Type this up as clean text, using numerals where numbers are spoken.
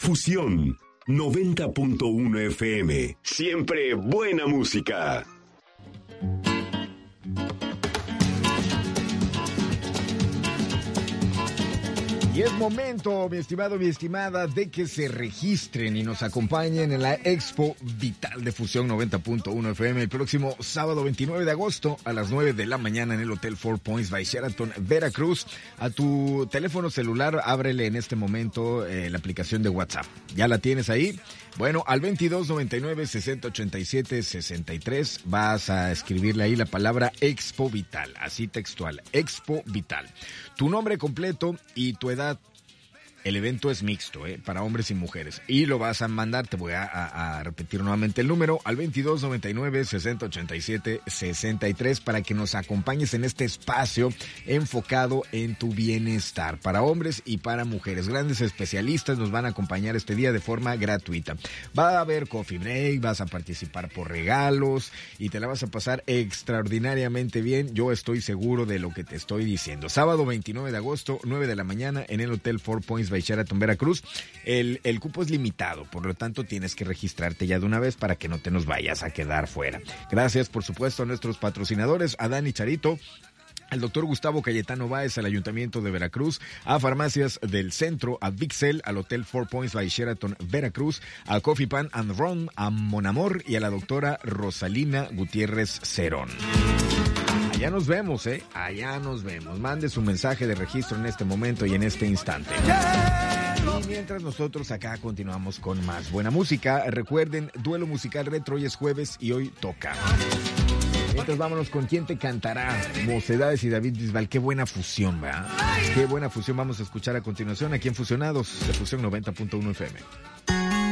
Fusión 90.1 FM. Siempre buena música. Y es momento, mi estimado, mi estimada, de que se registren y nos acompañen en la Expo Vital de Fusión 90.1 FM el próximo sábado 29 de agosto a las 9 de la mañana en el Hotel Four Points by Sheraton, Veracruz. A tu teléfono celular, ábrele en este momento la aplicación de WhatsApp. ¿Ya la tienes ahí? Bueno, al 2299-6087-63 vas a escribirle ahí la palabra Expo Vital, así textual, Expo Vital. Tu nombre completo y tu edad. El evento es mixto, para hombres y mujeres. Y lo vas a mandar, te voy a repetir nuevamente el número, al 2299-6087-63 para que nos acompañes en este espacio enfocado en tu bienestar para hombres y para mujeres. Grandes especialistas nos van a acompañar este día de forma gratuita. Va a haber coffee break, vas a participar por regalos y te la vas a pasar extraordinariamente bien. Yo estoy seguro de lo que te estoy diciendo. Sábado 29 de agosto, 9 de la mañana en el Hotel Four Points by Sheraton, Veracruz. El cupo es limitado, por lo tanto tienes que registrarte ya de una vez para que no te nos vayas a quedar fuera. Gracias, por supuesto, a nuestros patrocinadores, a Dani Charito, al doctor Gustavo Cayetano Báez, al Ayuntamiento de Veracruz, a Farmacias del Centro, a Vixel, al Hotel Four Points by Sheraton, Veracruz, a Coffee Pan and Ron, a Monamor y a la doctora Rosalina Gutiérrez Cerón. Allá nos vemos, allá nos vemos. Mande su mensaje de registro en este momento y en este instante. Y mientras nosotros acá continuamos con más buena música, recuerden, Duelo Musical Retro, hoy es jueves y hoy toca. Mientras vámonos con ¿Quién te cantará? Mocedades y David Bisbal. Qué buena fusión, ¿verdad? Qué buena fusión vamos a escuchar a continuación aquí en Fusionados de Fusión 90.1 FM.